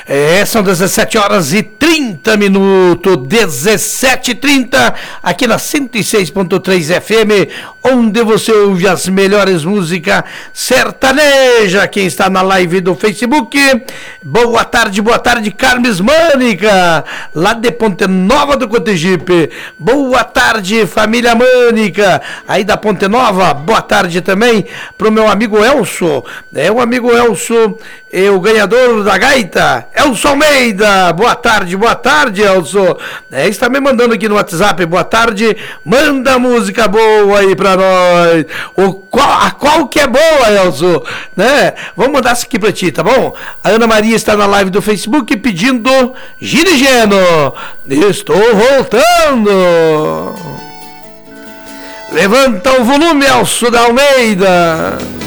São 17 horas e 30 minutos, 17h30, aqui na 106.3 FM, onde você ouve as melhores músicas sertaneja. Quem está na live do Facebook, boa tarde, Carmes Mânica, lá de Ponte Nova do Cotegipe. Boa tarde, família Mânica, aí da Ponte Nova. Boa tarde também pro meu amigo Elso, o amigo Elso, o ganhador da gaita, Elso Almeida. Boa tarde, Elso. Está me mandando aqui no WhatsApp, boa tarde, manda música boa aí pra nós. Qual que é boa, Elso? Né? Vamos mandar isso aqui pra ti, tá bom? A Ana Maria está na live do Facebook pedindo Girigeno. Estou voltando. Levanta o volume, Elso da Almeida.